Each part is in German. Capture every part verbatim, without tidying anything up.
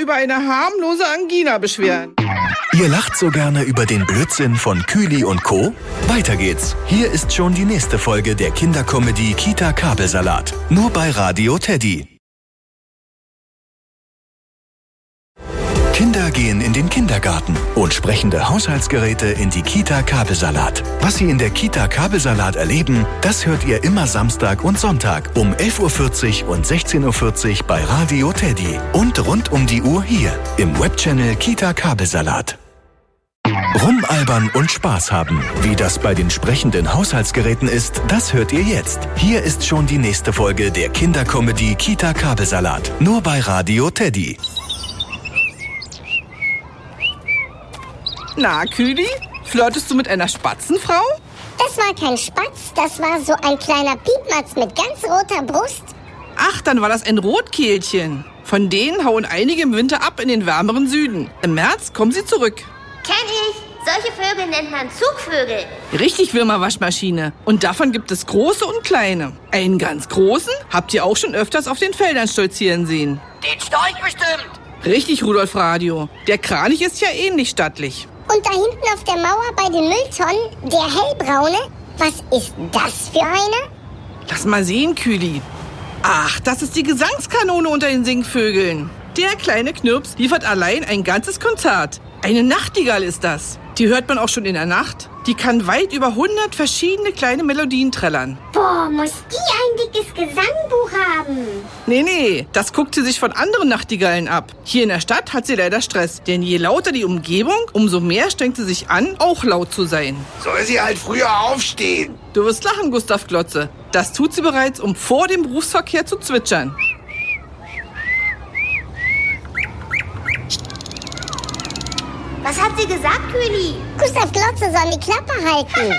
über eine harmlose Angina beschweren. Ihr lacht so gerne über den Blödsinn von Kühli und Co.? Weiter geht's. Hier ist schon die nächste Folge der Kindercomedy Kita Kabelsalat. Nur bei Radio Teddy. Kinder gehen in den Kindergarten und sprechende Haushaltsgeräte in die Kita Kabelsalat. Was sie in der Kita Kabelsalat erleben, das hört ihr immer Samstag und Sonntag um elf Uhr vierzig und sechzehn Uhr vierzig bei Radio Teddy und rund um die Uhr hier im Webchannel Kita Kabelsalat. Rumalbern und Spaß haben. Wie das bei den sprechenden Haushaltsgeräten ist, das hört ihr jetzt. Hier ist schon die nächste Folge der Kindercomedy Kita Kabelsalat. Nur bei Radio Teddy. Na, Kühli, flirtest du mit einer Spatzenfrau? Das war kein Spatz, das war so ein kleiner Piepmatz mit ganz roter Brust. Ach, dann war das ein Rotkehlchen. Von denen hauen einige im Winter ab in den wärmeren Süden. Im März kommen sie zurück. Kenn ich. Solche Vögel nennt man Zugvögel. Richtig, Würmer-Waschmaschine. Und davon gibt es große und kleine. Einen ganz großen habt ihr auch schon öfters auf den Feldern stolzieren sehen. Den Storch bestimmt. Richtig, Rudolf Radio. Der Kranich ist ja ähnlich stattlich. Und da hinten auf der Mauer bei den Mülltonnen, der hellbraune, was ist das für einer? Lass mal sehen, Kühli. Ach, das ist die Gesangskanone unter den Singvögeln. Der kleine Knirps liefert allein ein ganzes Konzert. Eine Nachtigall ist das. Die hört man auch schon in der Nacht. Die kann weit über hundert verschiedene kleine Melodien trällern. Boah, muss die ein dickes Gesangbuch haben. Nee, nee, das guckt sie sich von anderen Nachtigallen ab. Hier in der Stadt hat sie leider Stress. Denn je lauter die Umgebung, umso mehr strengt sie sich an, auch laut zu sein. Soll sie halt früher aufstehen? Du wirst lachen, Gustav Glotze. Das tut sie bereits, um vor dem Berufsverkehr zu zwitschern. Was hat sie gesagt, Kühli? Gustav Glotze soll die Klappe halten.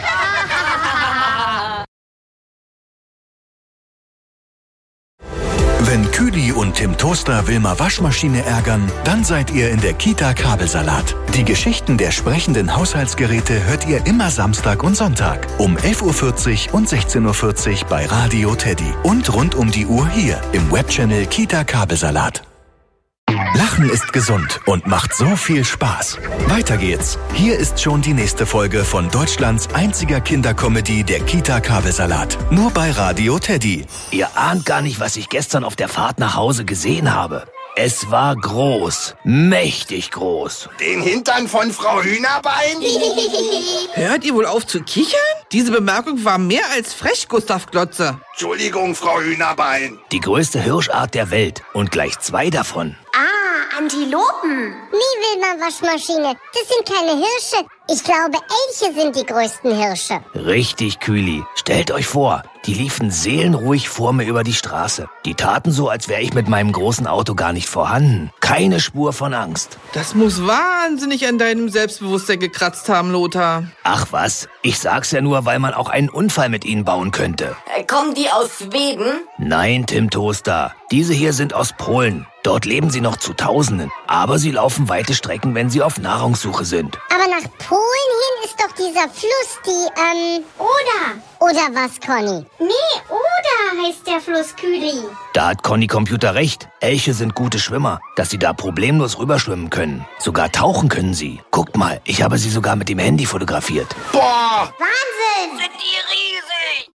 Wenn Kühli und Tim Toaster Wilma Waschmaschine ärgern, dann seid ihr in der Kita Kabelsalat. Die Geschichten der sprechenden Haushaltsgeräte hört ihr immer Samstag und Sonntag um elf Uhr vierzig und sechzehn Uhr vierzig bei Radio Teddy und rund um die Uhr hier im Webchannel Kita Kabelsalat. Lachen ist gesund und macht so viel Spaß. Weiter geht's. Hier ist schon die nächste Folge von Deutschlands einziger Kindercomedy der Kita Kabelsalat. Nur bei Radio Teddy. Ihr ahnt gar nicht, was ich gestern auf der Fahrt nach Hause gesehen habe. Es war groß, mächtig groß. Den Hintern von Frau Hühnerbein? Hört ihr wohl auf zu kichern? Diese Bemerkung war mehr als frech, Gustav Glotze. Entschuldigung, Frau Hühnerbein. Die größte Hirschart der Welt und gleich zwei davon. Ah, Antilopen. Nie Wilma Waschmaschine, das sind keine Hirsche. Ich glaube, Elche sind die größten Hirsche. Richtig, Kühli. Stellt euch vor, die liefen seelenruhig vor mir über die Straße. Die taten so, als wäre ich mit meinem großen Auto gar nicht vorhanden. Keine Spur von Angst. Das muss wahnsinnig an deinem Selbstbewusstsein gekratzt haben, Lothar. Ach was, ich sag's ja nur, weil man auch einen Unfall mit ihnen bauen könnte. Äh, kommen die aus Schweden? Nein, Tim Toaster. Diese hier sind aus Polen. Dort leben sie noch zu Tausenden. Aber sie laufen weite Strecken, wenn sie auf Nahrungssuche sind. Aber nach Polen hin ist doch dieser Fluss, die, ähm... Oder. Oder was, Conny? Nee, Oder heißt der Fluss, Kühli. Da hat Conny Computer recht. Elche sind gute Schwimmer, dass sie da problemlos rüberschwimmen können. Sogar tauchen können sie. Guckt mal, ich habe sie sogar mit dem Handy fotografiert. Boah! Wahnsinn. Sind die riesig!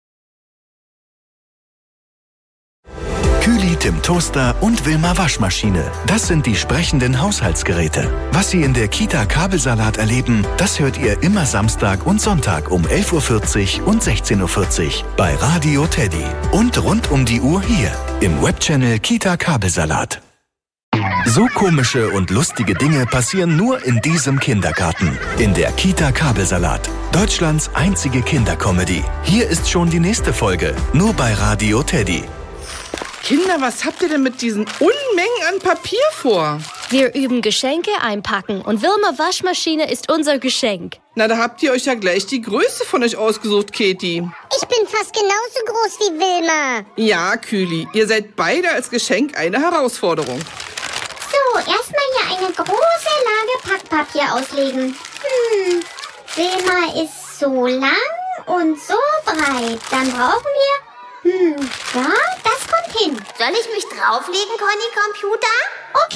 Kühli, Tim Toaster und Wilma Waschmaschine. Das sind die sprechenden Haushaltsgeräte. Was Sie in der Kita Kabelsalat erleben, das hört ihr immer Samstag und Sonntag um elf Uhr vierzig und sechzehn Uhr vierzig bei Radio Teddy und rund um die Uhr hier im Webchannel Kita Kabelsalat. So komische und lustige Dinge passieren nur in diesem Kindergarten. In der Kita Kabelsalat. Deutschlands einzige Kindercomedy. Hier ist schon die nächste Folge. Nur bei Radio Teddy. Kinder, was habt ihr denn mit diesen Unmengen an Papier vor? Wir üben Geschenke einpacken und Wilma Waschmaschine ist unser Geschenk. Na, da habt ihr euch ja gleich die Größe von euch ausgesucht, Katie. Ich bin fast genauso groß wie Wilma. Ja, Kühli, ihr seid beide als Geschenk eine Herausforderung. So, erstmal hier eine große Lage Packpapier auslegen. Hm, Wilma ist so lang und so breit. Dann brauchen wir... Hm, ja, das kommt hin. Soll ich mich drauflegen, Conny Computer? Okay.